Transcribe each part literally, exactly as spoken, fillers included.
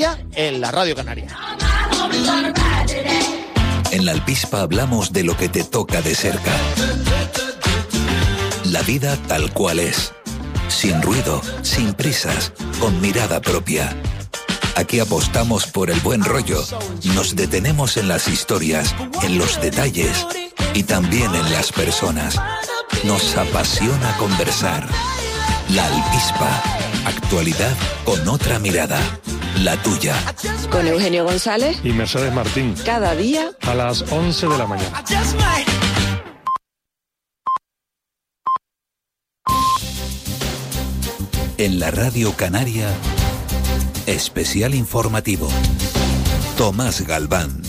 en la Radio Canaria. En la Alpispa hablamos de lo que te toca de cerca. La vida tal cual es. Sin ruido, sin prisas, con mirada propia. Aquí apostamos por el buen rollo. Nos detenemos en las historias, en los detalles y también en las personas. Nos apasiona conversar. La Alpispa. Actualidad con otra mirada. La tuya. Con Eugenio González y Mercedes Martín. Cada día a las once de la mañana. En la Radio Canaria, especial informativo. Tomás Galván.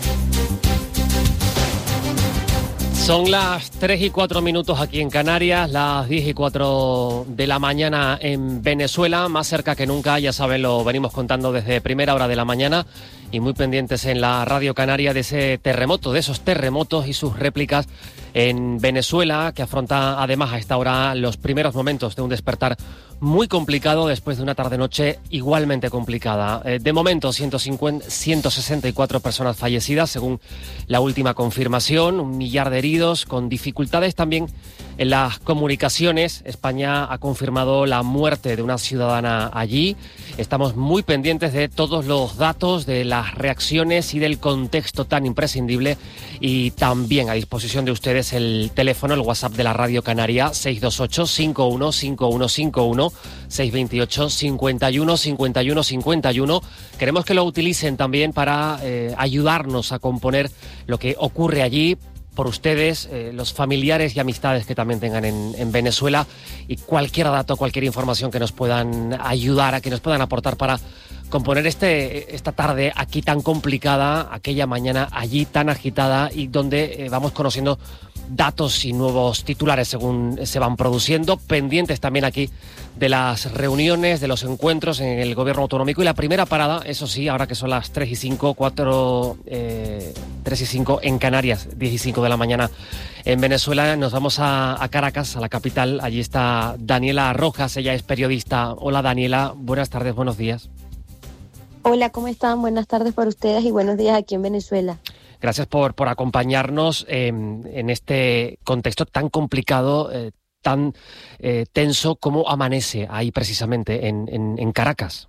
Son las tres y cuatro minutos aquí en Canarias, las diez y cuatro de la mañana en Venezuela, más cerca que nunca, ya saben, lo venimos contando desde primera hora de la mañana y muy pendientes en la Radio Canaria de ese terremoto, de esos terremotos y sus réplicas en Venezuela, que afronta además a esta hora los primeros momentos de un despertar muy complicado después de una tarde-noche igualmente complicada. Eh, de momento, ciento cincuenta, ciento sesenta y cuatro personas fallecidas, según la última confirmación, un millar de heridos, con dificultades también en las comunicaciones. España ha confirmado la muerte de una ciudadana allí. Estamos muy pendientes de todos los datos, de las reacciones y del contexto tan imprescindible. Y también a disposición de ustedes el teléfono, el WhatsApp de la Radio Canaria, seis dos ocho, cinco uno cinco uno cinco uno, seis dos ocho, cinco uno, cinco uno, cinco uno. Queremos que lo utilicen también para eh, ayudarnos a componer lo que ocurre allí, por ustedes, eh, los familiares y amistades que también tengan en, en Venezuela, y cualquier dato, cualquier información que nos puedan ayudar, a que nos puedan aportar para componer este esta tarde aquí tan complicada, aquella mañana allí tan agitada, y donde eh, vamos conociendo datos y nuevos titulares según se van produciendo, pendientes también aquí de las reuniones, de los encuentros en el gobierno autonómico. Y la primera parada, eso sí, ahora que son las tres y cinco, cuatro, eh, tres y cinco en Canarias, diez y cinco de la mañana en Venezuela, nos vamos a, a Caracas, a la capital. Allí está Daniela Rojas, ella es periodista. Hola Daniela, buenas tardes, buenos días. Hola, ¿cómo están? Buenas tardes para ustedes y buenos días aquí en Venezuela. Gracias por, por acompañarnos eh, en este contexto tan complicado, eh, tan eh, tenso. ¿Cómo amanece ahí precisamente en, en, en Caracas?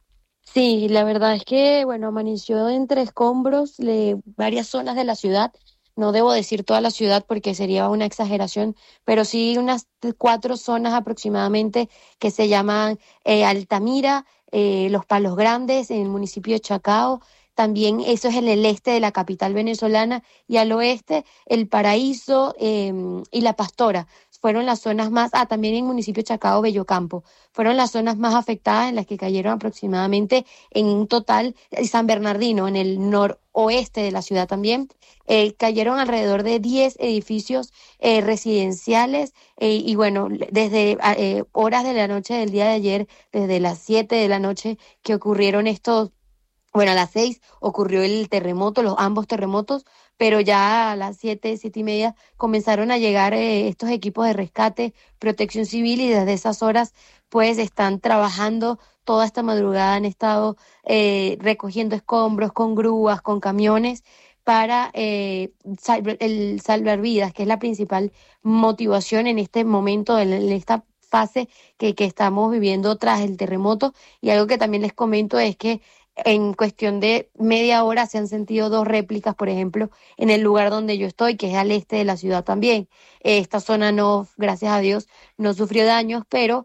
Sí, la verdad es que, bueno, amaneció entre escombros de varias zonas de la ciudad. No debo decir toda la ciudad porque sería una exageración, pero sí unas cuatro zonas aproximadamente que se llaman eh, Altamira, eh, Los Palos Grandes, en el municipio de Chacao. También eso es en el este de la capital venezolana, y al oeste El Paraíso eh, y La Pastora. Fueron las zonas más, ah, también en el municipio de Chacao, Bellocampo, fueron las zonas más afectadas, en las que cayeron aproximadamente en un total, San Bernardino, en el noroeste de la ciudad también, eh, cayeron alrededor de diez edificios eh, residenciales, eh, y bueno, desde eh, horas de la noche del día de ayer, desde las siete de la noche que ocurrieron estos. Bueno, a las seis ocurrió el terremoto, los ambos terremotos, pero ya a las siete, siete y media comenzaron a llegar eh, estos equipos de rescate, protección civil, y desde esas horas pues están trabajando toda esta madrugada, han estado eh, recogiendo escombros con grúas, con camiones, para eh, sal- el salvar vidas, que es la principal motivación en este momento, en, en esta fase que, que estamos viviendo tras el terremoto. Y algo que también les comento es que en cuestión de media hora se han sentido dos réplicas, por ejemplo, en el lugar donde yo estoy, que es al este de la ciudad también. Esta zona no, gracias a Dios, no sufrió daños, pero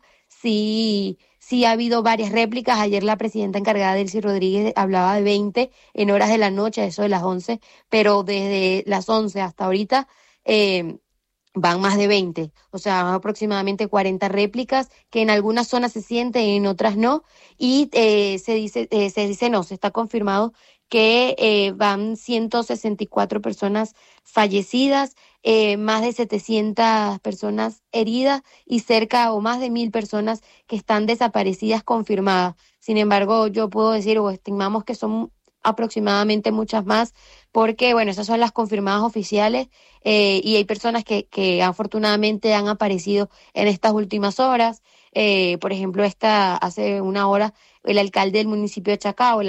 sí, sí ha habido varias réplicas. Ayer la presidenta encargada, Delcy Rodríguez, hablaba de veinte en horas de la noche, a eso de las once, pero desde las once hasta ahorita eh, van más de veinte, o sea, aproximadamente cuarenta réplicas, que en algunas zonas se sienten, en otras no, y eh, se dice, eh, se dice no, se está confirmado que eh, van ciento sesenta y cuatro personas fallecidas, eh, más de setecientas personas heridas y cerca o más de mil personas que están desaparecidas confirmadas. Sin embargo, yo puedo decir, o estimamos que son aproximadamente muchas más, porque bueno, esas son las confirmadas oficiales, eh, y hay personas que, que afortunadamente han aparecido en estas últimas horas. Eh, por ejemplo, esta hace una hora el alcalde del municipio de Chacao,